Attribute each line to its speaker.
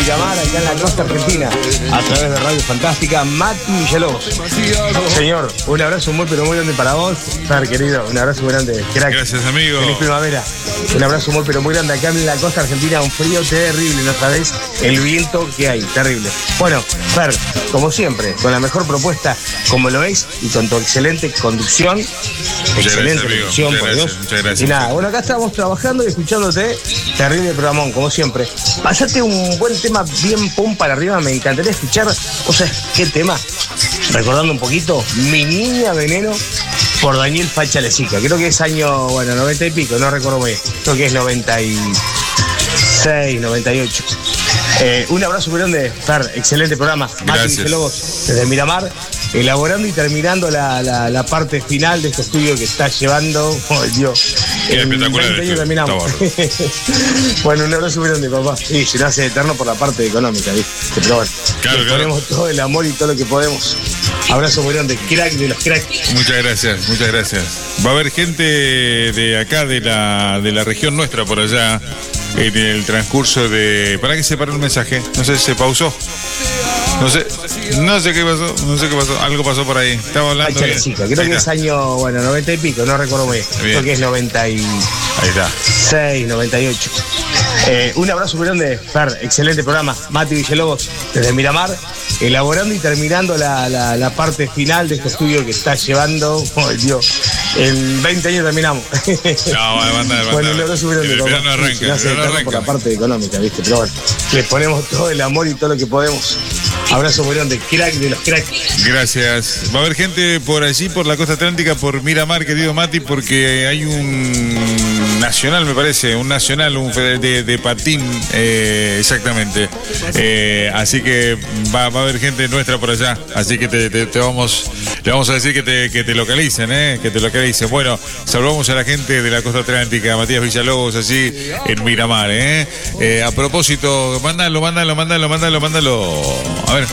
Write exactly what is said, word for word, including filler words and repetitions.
Speaker 1: Miramar, acá en la costa argentina, a través de Radio Fantástica, Mati Villalobos. Señor, un abrazo muy pero muy grande para vos, Fer, querido, un abrazo muy grande, crack.
Speaker 2: Gracias, amigo.
Speaker 1: Feliz primavera. Un abrazo muy pero muy grande acá en la costa argentina, un frío terrible, no sabés el viento que hay, terrible. Bueno, Fer, como siempre, con la mejor propuesta, como lo es, y con tu excelente conducción,
Speaker 2: Muchas
Speaker 1: excelente
Speaker 2: gracias,
Speaker 1: conducción,
Speaker 2: muchas
Speaker 1: por
Speaker 2: gracias,
Speaker 1: Dios.
Speaker 2: muchas gracias.
Speaker 1: Y nada, bueno, acá estamos trabajando y escuchándote, terrible programón, como siempre. Pasate un buen tema bien pum para arriba, me encantaría escuchar, o sea, ¿qué tema? Recordando un poquito, Mi Niña Veneno, por Daniel Facha Lezica. Creo que es año, bueno, noventa y pico, no recuerdo muy bien. Creo que es noventa y seis, noventa y ocho. Eh, un abrazo muy grande, Fer, excelente programa. Mati Villalobos, desde Miramar, elaborando y terminando la, la, la parte final de este estudio que está llevando. Oh, Dios.
Speaker 2: Qué espectacular.
Speaker 1: veinte años terminamos. Bueno, un abrazo muy grande, papá. Y se nos hace eterno por la parte económica, ¿viste? Pero bueno,
Speaker 2: claro,
Speaker 1: le
Speaker 2: claro.
Speaker 1: ponemos todo el amor y todo lo que podemos. Abrazo muy grande, crack de los cracks.
Speaker 2: Muchas gracias, muchas gracias. Va a haber gente de acá, de la, de la región nuestra, por allá, en el transcurso de... ¿Para qué se paró el mensaje? No sé, se pausó. No sé, no sé qué pasó, no sé qué pasó. Algo pasó por ahí. Estaba hablando
Speaker 1: Facha
Speaker 2: bien.
Speaker 1: Lezica, creo
Speaker 2: Ahí
Speaker 1: que
Speaker 2: está.
Speaker 1: es año, bueno, noventa y pico, no recuerdo muy bien.
Speaker 2: Bien.
Speaker 1: Creo que es noventa y
Speaker 2: Ahí está.
Speaker 1: seis, noventa y ocho. Eh, un abrazo muy grande, Fer, excelente programa. Mati Villalobos, desde Miramar, elaborando y terminando la, la, la parte final de este estudio que está llevando. Oh, Dios, en veinte años terminamos.
Speaker 2: No, va a mandar, va a
Speaker 1: Bueno, un
Speaker 2: mandar.
Speaker 1: abrazo muy grande,
Speaker 2: El
Speaker 1: papá.
Speaker 2: verano arranca,
Speaker 1: Se nos hace
Speaker 2: el verano
Speaker 1: eterno por la
Speaker 2: arranca.
Speaker 1: parte económica, ¿viste? Pero bueno, le ponemos todo el amor y todo lo que podemos. Abrazo muy grande, crack de los cracks.
Speaker 2: Gracias. Va a haber gente por allí, por la costa atlántica, por Miramar, querido Mati, porque hay un nacional, me parece, un nacional, un fede- de, de patín, eh, exactamente. Eh, así que va, va a haber gente nuestra por allá, así que te, te- te vamos, le vamos a decir que te, que te localicen, eh, que te localicen. Bueno, saludamos a la gente de la costa atlántica, Matías Villalobos, allí en Miramar, eh. Eh, a propósito, mándalo, mándalo, mándalo, mándalo, mándalo. A ver.